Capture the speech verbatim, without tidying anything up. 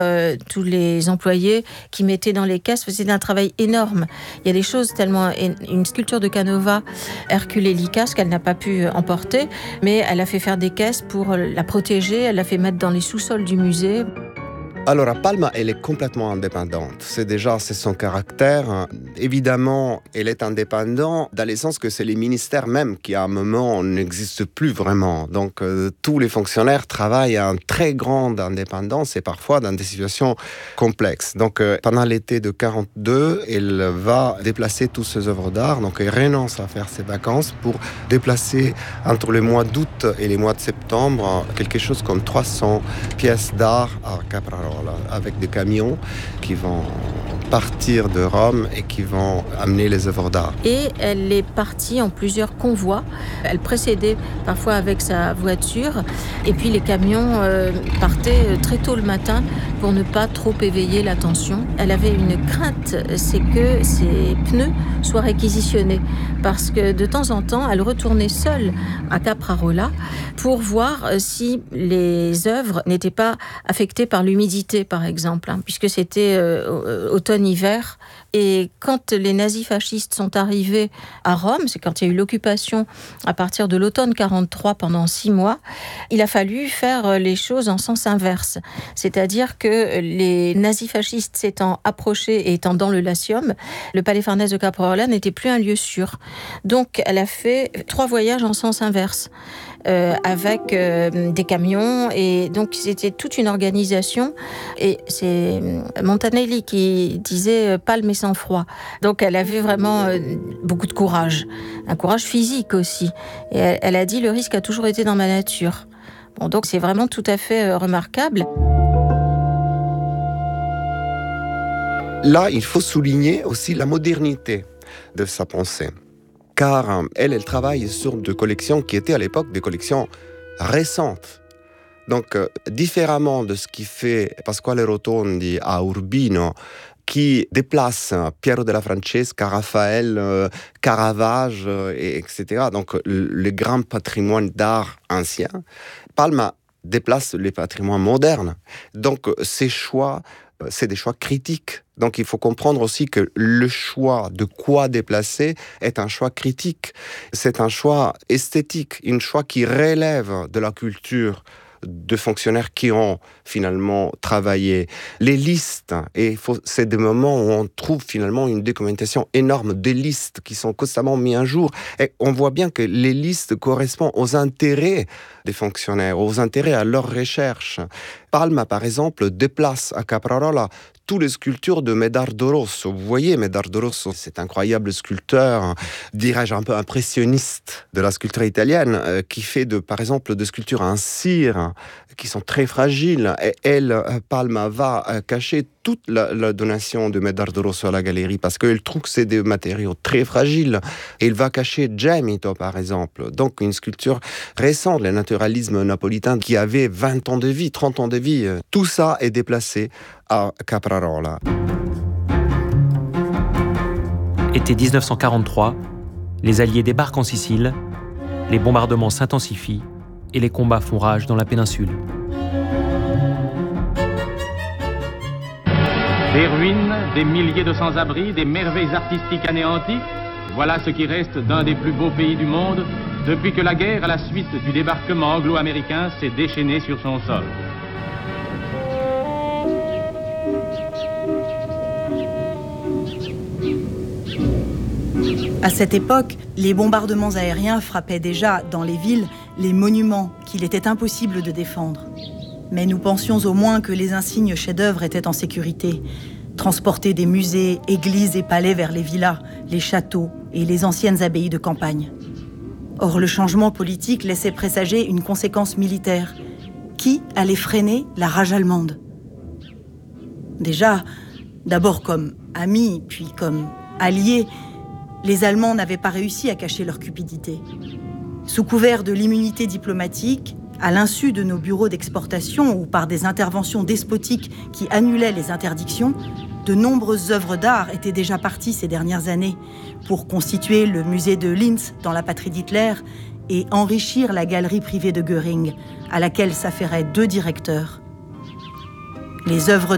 Euh, tous les employés qui mettaient dans les caisses faisaient un travail énorme. Il y a des choses tellement... Une sculpture de Canova, Hercule et Lycas, qu'elle n'a pas pu emporter, mais elle a fait faire des caisses pour la protéger, elle l'a fait mettre dans les sous-sols du musée. Alors, Palma, elle est complètement indépendante. C'est déjà, c'est son caractère. Évidemment, elle est indépendante dans le sens que c'est les ministères même qui, à un moment, n'existent plus vraiment. Donc, euh, tous les fonctionnaires travaillent à une très grande indépendance et parfois dans des situations complexes. Donc, euh, pendant l'été de quarante-deux, elle va déplacer toutes ses œuvres d'art. Donc, elle renonce à faire ses vacances pour déplacer entre les mois d'août et les mois de septembre quelque chose comme trois cents pièces d'art à Caprarola, avec des camions qui vont partir de Rome et qui vont amener les œuvres d'art. Et elle est partie en plusieurs convois. Elle précédait parfois avec sa voiture. Et puis les camions euh, partaient très tôt le matin pour ne pas trop éveiller l'attention. Elle avait une crainte, c'est que ses pneus soient réquisitionnés. Parce que de temps en temps, elle retournait seule à Caprarola pour voir si les œuvres n'étaient pas affectées par l'humidité, par exemple, hein, puisque c'était euh, automne-hiver. Et quand les nazis fascistes sont arrivés à Rome, c'est quand il y a eu l'occupation à partir de l'automne quarante-trois pendant six mois, il a fallu faire les choses en sens inverse. C'est-à-dire que les nazis fascistes s'étant approchés et étant dans le Latium, le palais Farnèse de Caprarola n'était plus un lieu sûr. Donc elle a fait trois voyages en sens inverse. Euh, avec euh, des camions, et donc c'était toute une organisation, et c'est Montanelli qui disait « palme et sang-froid ». Donc elle avait vraiment euh, beaucoup de courage, un courage physique aussi, et elle, elle a dit « le risque a toujours été dans ma nature ». Bon, donc c'est vraiment tout à fait euh, remarquable. Là, il faut souligner aussi la modernité de sa pensée. Car elle, elle travaille sur des collections qui étaient à l'époque des collections récentes. Donc, euh, différemment de ce qui fait Pasquale Rotondi à Urbino, qui déplace Piero della Francesca, Raphaël, euh, Caravage, euh, et, etc. Donc, le, le grand patrimoine d'art ancien. Palma déplace les patrimoines modernes. Donc, ces choix, c'est des choix critiques. Donc, il faut comprendre aussi que le choix de quoi déplacer est un choix critique. C'est un choix esthétique, un choix qui relève de la culture de fonctionnaires qui ont finalement travaillé. Les listes, et faut, c'est des moments où on trouve finalement une documentation énorme des listes qui sont constamment mises à jour. Et on voit bien que les listes correspondent aux intérêts des fonctionnaires, aux intérêts à leur recherche. Palma, par exemple, déplace à Caprarola toutes les sculptures de Medardo Rosso. Vous voyez, Medardo Rosso, cet incroyable sculpteur, dirais-je un peu impressionniste de la sculpture italienne, euh, qui fait, de, par exemple, des sculptures en cire, qui sont très fragiles. Et elle, Palma, va euh, cacher toute la, la donation de Medardo Rosso à la galerie, parce qu'elle trouve que c'est des matériaux très fragiles. Et il va cacher Gemito, par exemple. Donc, une sculpture récente, le naturalisme napolitain, qui avait vingt ans de vie, trente ans de vie. Tout ça est déplacé à Caprarola. Été dix-neuf cent quarante-trois, les Alliés débarquent en Sicile, les bombardements s'intensifient et les combats font rage dans la péninsule. Des ruines, des milliers de sans-abri, des merveilles artistiques anéanties, voilà ce qui reste d'un des plus beaux pays du monde depuis que la guerre, à la suite du débarquement anglo-américain, s'est déchaînée sur son sol. À cette époque, les bombardements aériens frappaient déjà dans les villes les monuments qu'il était impossible de défendre. Mais nous pensions au moins que les insignes chefs-d'œuvre étaient en sécurité. Transporter des musées, églises et palais vers les villas, les châteaux et les anciennes abbayes de campagne. Or, le changement politique laissait présager une conséquence militaire. Qui allait freiner la rage allemande ? Déjà, d'abord comme amis, puis comme alliés, les Allemands n'avaient pas réussi à cacher leur cupidité. Sous couvert de l'immunité diplomatique, à l'insu de nos bureaux d'exportation ou par des interventions despotiques qui annulaient les interdictions, de nombreuses œuvres d'art étaient déjà parties ces dernières années pour constituer le musée de Linz dans la patrie d'Hitler et enrichir la galerie privée de Göring, à laquelle s'affairaient deux directeurs. Les œuvres